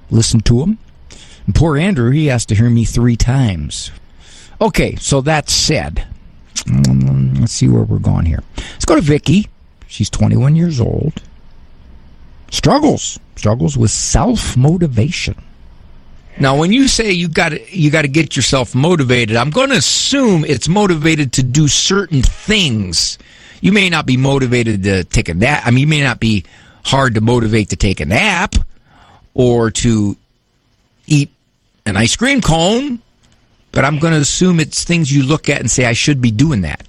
listen to them. And poor Andrew, he has to hear me 3 times. Okay, so that said, let's see where we're going here. Let's go to Vicki. She's 21 years old. Struggles with self-motivation. Now, when you say you got to get yourself motivated, I'm going to assume it's motivated to do certain things. You may not be motivated to take a nap. I mean, you may not be hard to motivate to take a nap or to eat an ice cream cone, but I'm going to assume it's things you look at and say, I should be doing that.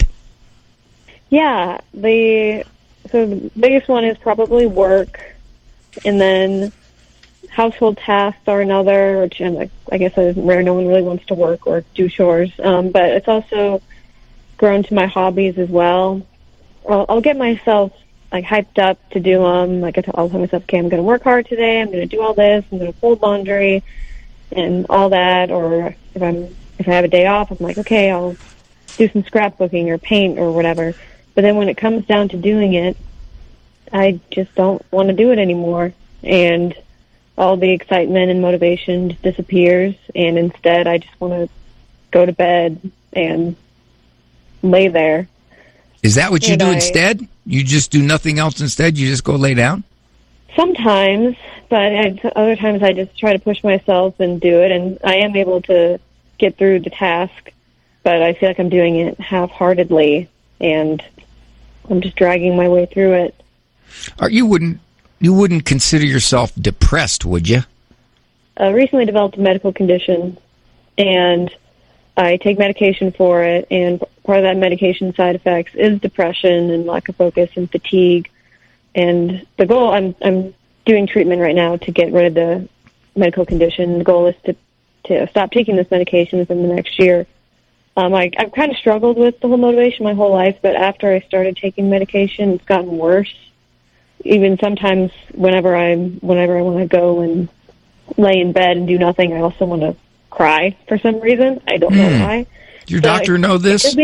Yeah, the biggest one is probably work, and then household tasks are another, which I guess is rare. No one really wants to work or do chores, but it's also grown to my hobbies as well. I'll get myself hyped up to do them. I'll tell myself, okay, I'm going to work hard today. I'm going to do all this. I'm going to fold laundry and all that. Or if I have a day off, I'm like, okay, I'll do some scrapbooking or paint or whatever. But then when it comes down to doing it, I just don't want to do it anymore. And all the excitement and motivation just disappears. And instead, I just want to go to bed and lay there. Is that what you do instead? You just do nothing else instead? You just go lay down? Sometimes, but other times I just try to push myself and do it, and I am able to get through the task, but I feel like I'm doing it half-heartedly, and I'm just dragging my way through it. You wouldn't consider yourself depressed, would you? I recently developed a medical condition, and I take medication for it, and part of that medication side effects is depression and lack of focus and fatigue. And the goal, I'm doing treatment right now to get rid of the medical condition. The goal is to stop taking this medication within the next year. I've kind of struggled with the whole motivation my whole life, but after I started taking medication, it's gotten worse. Even sometimes whenever I want to go and lay in bed and do nothing, I also want to cry for some reason. I don't know why. Your doctor know this?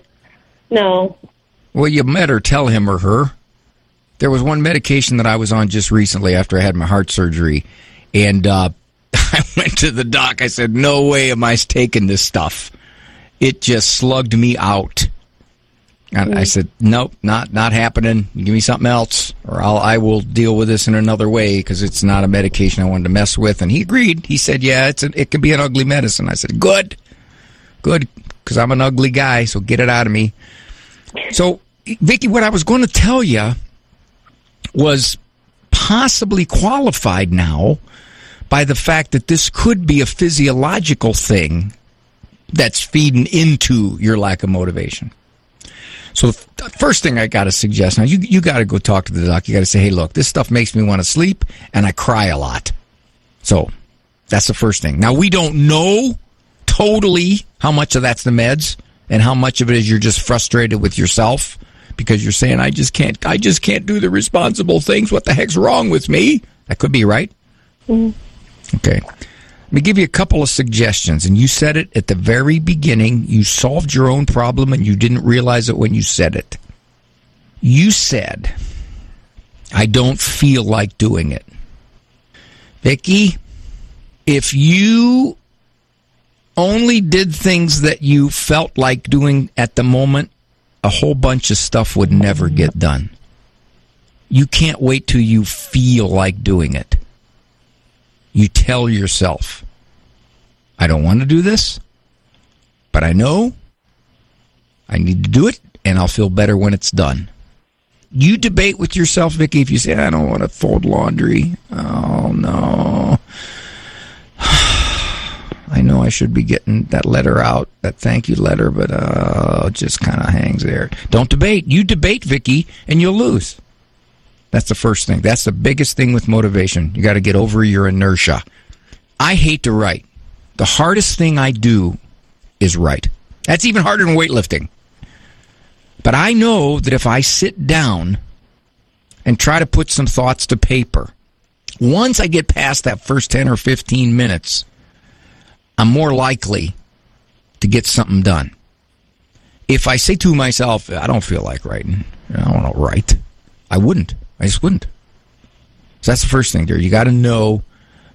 No. Well, you better tell him or her. There was one medication that I was on just recently after I had my heart surgery, and I went to the doc. I said, no way am I taking this stuff. It just slugged me out. And I said, nope, not happening. Give me something else, or I will deal with this in another way, because it's not a medication I wanted to mess with. And he agreed. He said, yeah, it can be an ugly medicine. I said, good, because I'm an ugly guy, so get it out of me. So, Vicki, what I was going to tell you was possibly qualified now by the fact that this could be a physiological thing that's feeding into your lack of motivation. So the first thing I got to suggest, now you got to go talk to the doc. You got to say, hey, look, this stuff makes me want to sleep, and I cry a lot. So that's the first thing. Now, we don't know totally how much of that's the meds and how much of it is you're just frustrated with yourself because you're saying, I just can't do the responsible things. What the heck's wrong with me? That could be, right? Mm-hmm. Okay. Let me give you a couple of suggestions, and you said it at the very beginning. You solved your own problem, and you didn't realize it when you said it. You said, I don't feel like doing it. Vicki, if you only did things that you felt like doing at the moment, a whole bunch of stuff would never get done. You can't wait till you feel like doing it. You tell yourself, I don't want to do this, but I know I need to do it, and I'll feel better when it's done. You debate with yourself, Vicki, if you say, I don't want to fold laundry. Oh, no. I know I should be getting that letter out, that thank you letter, but it just kind of hangs there. Don't debate. You debate, Vicki, and you'll lose. That's the first thing. That's the biggest thing with motivation. You got to get over your inertia. I hate to write. The hardest thing I do is write. That's even harder than weightlifting. But I know that if I sit down and try to put some thoughts to paper, once I get past that first 10 or 15 minutes, I'm more likely to get something done. If I say to myself, I don't feel like writing, I don't want to write, I wouldn't. I just wouldn't. So that's the first thing there. You got to know